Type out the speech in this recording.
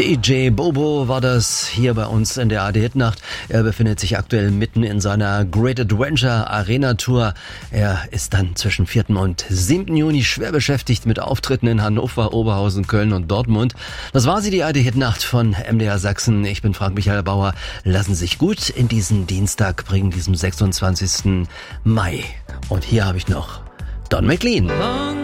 DJ Bobo war das hier bei uns in der AD-Hit-Nacht. Er befindet sich aktuell mitten in seiner Great Adventure Arena Tour. Er ist dann zwischen 4. und 7. Juni schwer beschäftigt mit Auftritten in Hannover, Oberhausen, Köln und Dortmund. Das war sie, die AD-Hit-Nacht von MDR Sachsen. Ich bin Frank-Michael Bauer. Lassen Sie sich gut in diesen Dienstag bringen, diesem 26. Mai. Und hier habe ich noch Don McLean.